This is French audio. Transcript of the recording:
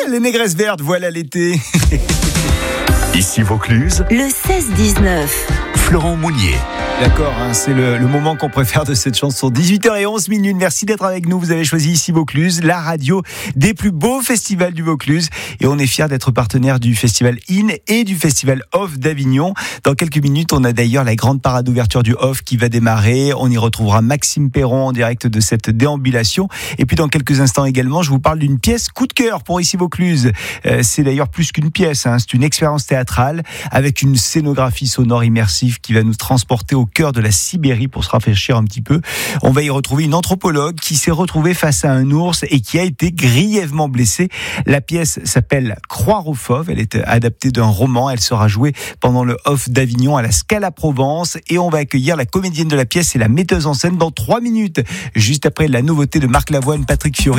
les négresses vertes, voilà l'été. Ici Vaucluse, le 16-19. Florent Mounier. D'accord, c'est le moment qu'on préfère de cette chanson. 18h11. Merci d'être avec nous. Vous avez choisi Ici Vaucluse, la radio des plus beaux festivals du Vaucluse. Et on est fiers d'être partenaire du festival IN et du festival Off d'Avignon. Dans quelques minutes, on a d'ailleurs la grande parade d'ouverture du Off qui va démarrer. On y retrouvera Maxime Perron en direct de cette déambulation. Et puis dans quelques instants également, je vous parle d'une pièce coup de cœur pour Ici Vaucluse. C'est d'ailleurs plus qu'une pièce, c'est une expérience théâtrale avec une scénographie sonore immersive qui va nous transporter au cœur de la Sibérie pour se rafraîchir un petit peu. On va y retrouver une anthropologue qui s'est retrouvée face à un ours et qui a été grièvement blessée. La pièce s'appelle Croire aux fauves. Elle est adaptée d'un roman. Elle sera jouée pendant le Off d'Avignon à la Scala Provence et on va accueillir la comédienne de la pièce et la metteuse en scène dans 3 minutes. Juste après la nouveauté de Marc Lavoine, Patrick Fiori.